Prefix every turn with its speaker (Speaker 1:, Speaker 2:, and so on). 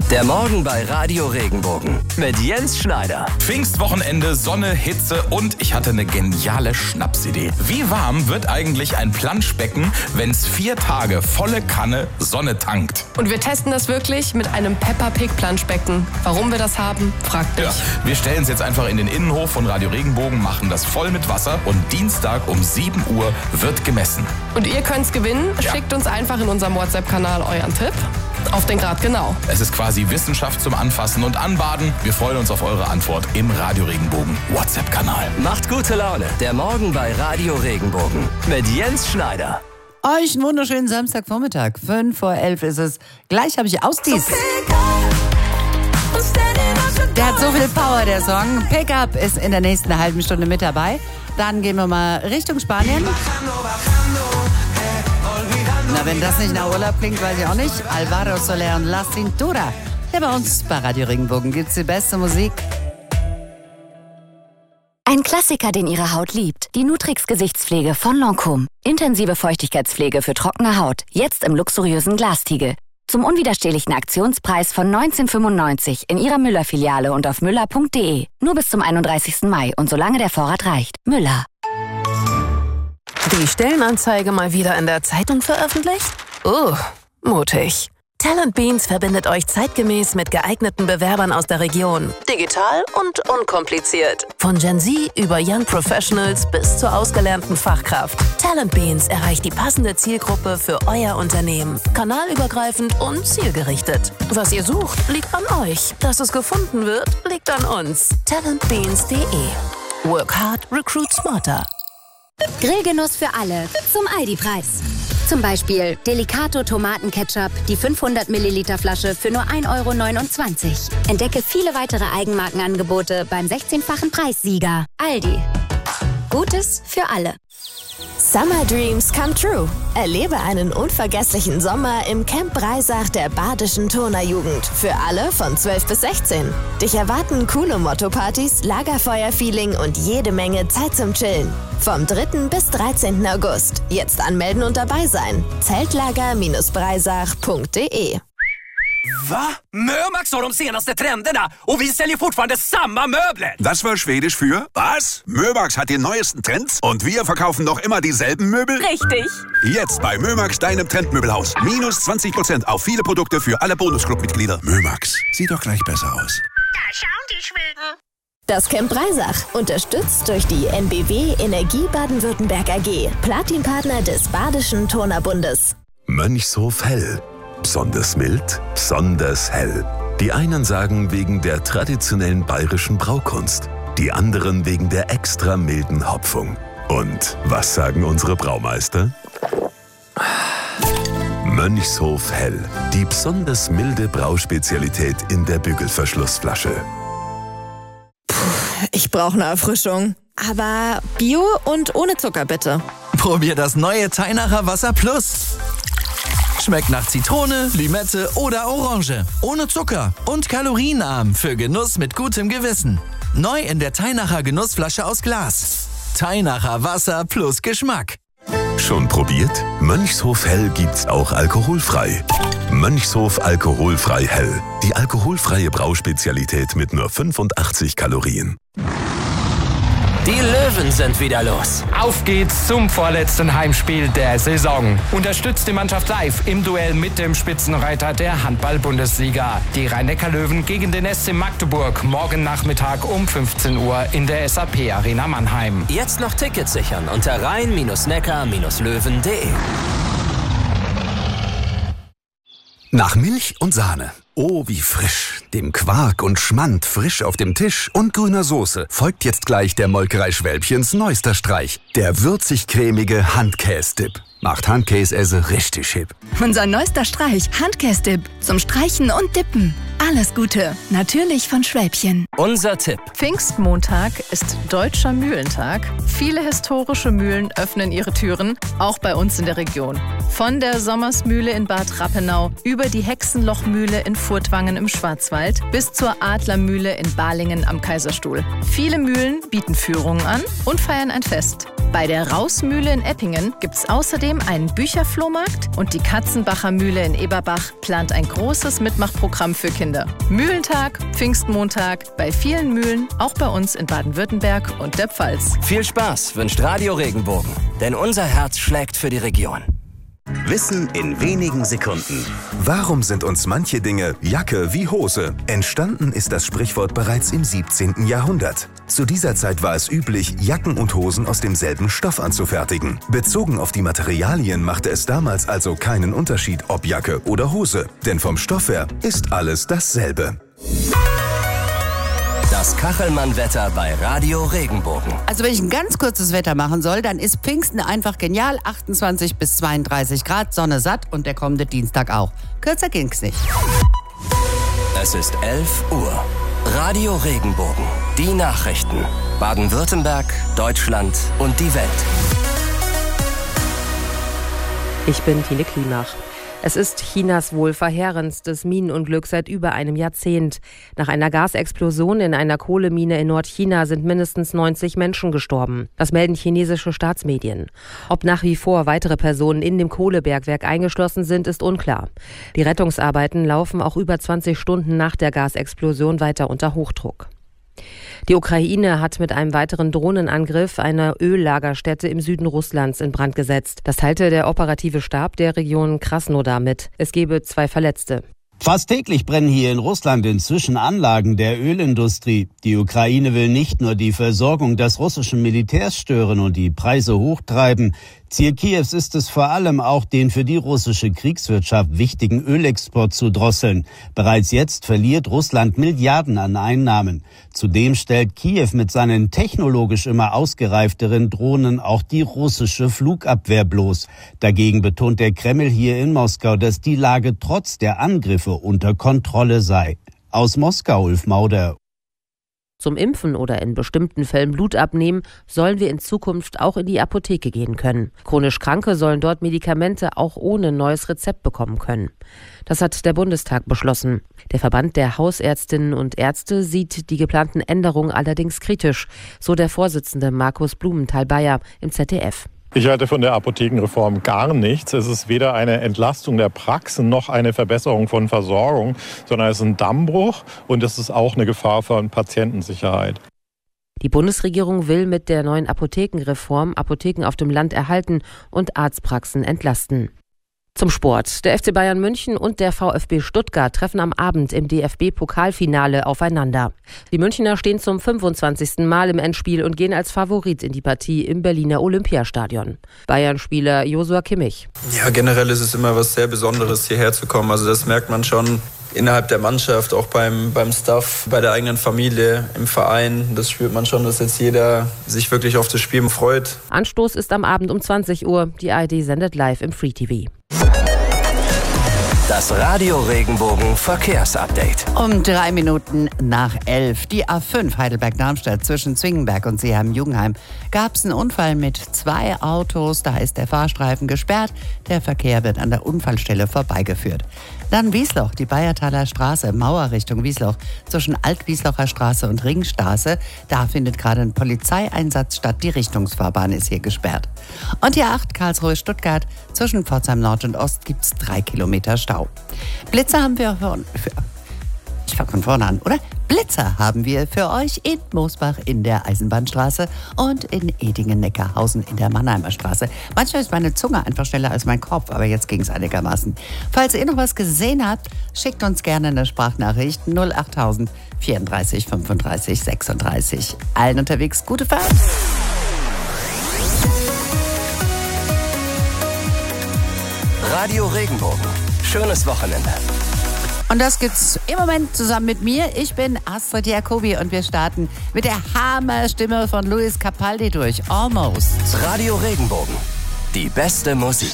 Speaker 1: Der Morgen bei Radio Regenbogen mit Jens Schneider.
Speaker 2: Pfingstwochenende, Sonne, Hitze und ich hatte eine geniale Schnapsidee. Wie warm wird eigentlich ein Planschbecken, wenn es 4 Tage volle Kanne Sonne tankt?
Speaker 3: Und wir testen das wirklich mit einem Peppa Pig Planschbecken. Warum wir das haben, fragt mich.
Speaker 2: Ja, wir stellen es jetzt einfach in den Innenhof von Radio Regenbogen, machen das voll mit Wasser und Dienstag um 7 Uhr wird gemessen.
Speaker 3: Und ihr könnt's gewinnen.
Speaker 2: Ja.
Speaker 3: Schickt uns einfach in unserem WhatsApp-Kanal euren Tipp. Auf den Grad genau.
Speaker 2: Es ist quasi Wissenschaft zum Anfassen und Anbaden. Wir freuen uns auf eure Antwort im Radio Regenbogen WhatsApp-Kanal.
Speaker 1: Macht gute Laune. Der Morgen bei Radio Regenbogen mit Jens Schneider.
Speaker 4: Euch einen wunderschönen Samstagvormittag. 11:05 ist es. Gleich habe ich Ausdies. Der hat so viel Power, der Song. Pickup ist in der nächsten halben Stunde mit dabei. Dann gehen wir mal Richtung Spanien. Na, wenn das nicht nach Urlaub klingt, weiß ich auch nicht. Alvaro Soler und La Cintura. Ja, bei uns bei Radio Regenbogen gibt's die beste Musik.
Speaker 5: Ein Klassiker, den Ihre Haut liebt. Die Nutrix Gesichtspflege von Lancôme. Intensive Feuchtigkeitspflege für trockene Haut. Jetzt im luxuriösen Glastiegel. Zum unwiderstehlichen Aktionspreis von 19,95 in Ihrer Müller-Filiale und auf müller.de. Nur bis zum 31. Mai und solange der Vorrat reicht. Müller.
Speaker 6: Die Stellenanzeige mal wieder in der Zeitung veröffentlicht? Mutig. Talent Beans verbindet euch zeitgemäß mit geeigneten Bewerbern aus der Region. Digital und unkompliziert. Von Gen Z über Young Professionals bis zur ausgelernten Fachkraft. Talent Beans erreicht die passende Zielgruppe für euer Unternehmen. Kanalübergreifend und zielgerichtet. Was ihr sucht, liegt an euch. Dass es gefunden wird, liegt an uns. talentbeans.de. Work hard, recruit smarter.
Speaker 7: Grillgenuss für alle zum Aldi-Preis. Zum Beispiel Delicato Tomatenketchup, die 500 Milliliter Flasche für nur 1,29 €. Entdecke viele weitere Eigenmarkenangebote beim 16-fachen Preissieger. Aldi. Gutes für alle.
Speaker 8: Summer Dreams come true. Erlebe einen unvergesslichen Sommer im Camp Breisach der Badischen Turnerjugend. Für alle von 12 bis 16. Dich erwarten coole Motto-Partys, Lagerfeuer-Feeling und jede Menge Zeit zum Chillen. Vom 3. bis 13. August. Jetzt anmelden und dabei sein. Zeltlager-breisach.de.
Speaker 9: Va? Mömax har de senaste trenderna och vi säljer fortfarande samma möbler.
Speaker 10: Das war Schwedisch für was? Mömax hat die neuesten Trends und wir verkaufen noch immer dieselben Möbel?
Speaker 8: Richtig.
Speaker 10: Jetzt bei Mömax, deinem Trendmöbelhaus. Minus 20% auf viele Produkte für alle Bonusclub-Mitglieder. Mömax, sieht doch gleich besser aus.
Speaker 8: Da schauen die Schweden. Das Camp Breisach, unterstützt durch die NBW Energie Baden-Württemberg AG, Platinpartner des Badischen Turnerbundes.
Speaker 11: Mönchshof Hell. Besonders mild, besonders hell. Die einen sagen wegen der traditionellen bayerischen Braukunst, die anderen wegen der extra milden Hopfung. Und was sagen unsere Braumeister? Mönchshof Hell, die besonders milde Brauspezialität in der Bügelverschlussflasche.
Speaker 8: Ich brauche eine Erfrischung. Aber Bio und ohne Zucker bitte.
Speaker 12: Probier das neue Teinacher Wasser Plus. Schmeckt nach Zitrone, Limette oder Orange. Ohne Zucker und kalorienarm für Genuss mit gutem Gewissen. Neu in der Teinacher Genussflasche aus Glas. Teinacher Wasser plus Geschmack.
Speaker 11: Schon probiert? Mönchshof Hell gibt's auch alkoholfrei. Mönchshof Alkoholfrei Hell. Die alkoholfreie Brauspezialität mit nur 85 Kalorien.
Speaker 1: Die Löwen sind wieder los.
Speaker 13: Auf geht's zum vorletzten Heimspiel der Saison. Unterstützt die Mannschaft live im Duell mit dem Spitzenreiter der Handball-Bundesliga. Die Rhein-Neckar-Löwen gegen den SC Magdeburg. Morgen Nachmittag um 15 Uhr in der SAP-Arena Mannheim.
Speaker 1: Jetzt noch Tickets sichern unter rhein-neckar-löwen.de.
Speaker 14: Nach Milch und Sahne. Oh, wie frisch. Dem Quark und Schmand frisch auf dem Tisch und grüner Soße folgt jetzt gleich der Molkerei Schwälbchens neuester Streich. Der würzig-cremige Handkäse-Dip. Macht Handkäse richtig hip.
Speaker 15: Unser neuester Streich, Handkäse-Dip. Zum Streichen und Dippen. Alles Gute. Natürlich von Schwälbchen.
Speaker 1: Unser Tipp.
Speaker 3: Pfingstmontag ist Deutscher Mühlentag. Viele historische Mühlen öffnen ihre Türen, auch bei uns in der Region. Von der Sommersmühle in Bad Rappenau über die Hexenlochmühle in Furtwangen im Schwarzwald bis zur Adlermühle in Balingen am Kaiserstuhl. Viele Mühlen bieten Führungen an und feiern ein Fest. Bei der Rausmühle in Eppingen gibt's außerdem einen Bücherflohmarkt und die Katzenbacher Mühle in Eberbach plant ein großes Mitmachprogramm für Kinder. Mühlentag, Pfingstmontag, bei vielen Mühlen, auch bei uns in Baden-Württemberg und der Pfalz.
Speaker 1: Viel Spaß wünscht Radio Regenbogen, denn unser Herz schlägt für die Region.
Speaker 16: Wissen in wenigen Sekunden. Warum sind uns manche Dinge Jacke wie Hose? Entstanden ist das Sprichwort bereits im 17. Jahrhundert. Zu dieser Zeit war es üblich, Jacken und Hosen aus demselben Stoff anzufertigen. Bezogen auf die Materialien machte es damals also keinen Unterschied, ob Jacke oder Hose. Denn vom Stoff her ist alles dasselbe.
Speaker 1: Das Kachelmann-Wetter bei Radio Regenbogen.
Speaker 4: Also wenn ich ein ganz kurzes Wetter machen soll, dann ist Pfingsten einfach genial. 28 bis 32 Grad, Sonne satt und der kommende Dienstag auch. Kürzer ging's nicht.
Speaker 1: Es ist 11 Uhr. Radio Regenbogen. Die Nachrichten. Baden-Württemberg, Deutschland und die Welt.
Speaker 17: Ich bin Tine Klimach. Es ist Chinas wohl verheerendstes Minenunglück seit über einem Jahrzehnt. Nach einer Gasexplosion in einer Kohlemine in Nordchina sind mindestens 90 Menschen gestorben. Das melden chinesische Staatsmedien. Ob nach wie vor weitere Personen in dem Kohlebergwerk eingeschlossen sind, ist unklar. Die Rettungsarbeiten laufen auch über 20 Stunden nach der Gasexplosion weiter unter Hochdruck. Die Ukraine hat mit einem weiteren Drohnenangriff eine Öllagerstätte im Süden Russlands in Brand gesetzt. Das teilte der operative Stab der Region Krasnodar mit. Es gebe 2 Verletzte.
Speaker 18: Fast täglich brennen hier in Russland inzwischen Anlagen der Ölindustrie. Die Ukraine will nicht nur die Versorgung des russischen Militärs stören und die Preise hochtreiben. Ziel Kiews ist es vor allem auch, den für die russische Kriegswirtschaft wichtigen Ölexport zu drosseln. Bereits jetzt verliert Russland Milliarden an Einnahmen. Zudem stellt Kiew mit seinen technologisch immer ausgereifteren Drohnen auch die russische Flugabwehr bloß. Dagegen betont der Kreml hier in Moskau, dass die Lage trotz der Angriffe unter Kontrolle sei. Aus Moskau, Ulf Mauder.
Speaker 17: Zum Impfen oder in bestimmten Fällen Blut abnehmen, sollen wir in Zukunft auch in die Apotheke gehen können. Chronisch Kranke sollen dort Medikamente auch ohne neues Rezept bekommen können. Das hat der Bundestag beschlossen. Der Verband der Hausärztinnen und Ärzte sieht die geplanten Änderungen allerdings kritisch, so der Vorsitzende Markus Blumenthal-Bayer im ZDF.
Speaker 19: Ich halte von der Apothekenreform gar nichts. Es ist weder eine Entlastung der Praxen noch eine Verbesserung von Versorgung, sondern es ist ein Dammbruch und es ist auch eine Gefahr für Patientensicherheit.
Speaker 17: Die Bundesregierung will mit der neuen Apothekenreform Apotheken auf dem Land erhalten und Arztpraxen entlasten. Zum Sport. Der FC Bayern München und der VfB Stuttgart treffen am Abend im DFB-Pokalfinale aufeinander. Die Münchner stehen zum 25. Mal im Endspiel und gehen als Favorit in die Partie im Berliner Olympiastadion. Bayern-Spieler Joshua Kimmich.
Speaker 20: Ja, generell ist es immer was sehr Besonderes, hierher zu kommen. Also das merkt man schon innerhalb der Mannschaft, auch beim Staff, bei der eigenen Familie, im Verein. Das spürt man schon, dass jetzt jeder sich wirklich auf das Spiel freut.
Speaker 17: Anstoß ist am Abend um 20 Uhr. Die ARD sendet live im Free TV.
Speaker 1: Das Radio Regenbogen Verkehrsupdate.
Speaker 4: Um 3 Minuten nach 11. Die A5 Heidelberg-Darmstadt zwischen Zwingenberg und Seeheim-Jugenheim gab es einen Unfall mit 2 Autos. Da ist der Fahrstreifen gesperrt. Der Verkehr wird an der Unfallstelle vorbeigeführt. Dann Wiesloch, die Bayertaler Straße, Mauer Richtung Wiesloch, zwischen Altwieslocher Straße und Ringstraße. Da findet gerade ein Polizeieinsatz statt. Die Richtungsfahrbahn ist hier gesperrt. Und die A8 Karlsruhe-Stuttgart, zwischen Pforzheim Nord und Ost gibt es 3 Kilometer Stau. Blitzer haben wir ich fange von vorne an, oder? Blitzer haben wir für euch in Moosbach in der Eisenbahnstraße und in Edingen-Neckarhausen in der Mannheimer Straße. Manchmal ist meine Zunge einfach schneller als mein Kopf, aber jetzt ging es einigermaßen. Falls ihr noch was gesehen habt, schickt uns gerne eine Sprachnachricht 08000 34 35 36. Allen unterwegs gute Fahrt!
Speaker 1: Radio Regenbogen. Schönes Wochenende.
Speaker 4: Und das gibt's im Moment zusammen mit mir. Ich bin Astrid Jacobi und wir starten mit der Hammerstimme von Luis Capaldi durch Almost.
Speaker 1: Radio Regenbogen. Die beste Musik.